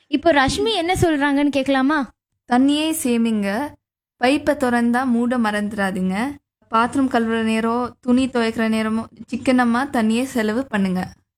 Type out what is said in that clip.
இப்போ ரஷ்மி என்ன சொல்றாங்கன்னு கேட்கலாமா? தண்ணியே சேமிங்க, பைப்பை திறந்தா மூட மறந்துடாதீங்க, பாத்திரம் கழுவுற நேரம் துணி துவைக்கிற நேரமும் சிக்கனமாக தண்ணியே செலவு பண்ணுங்க.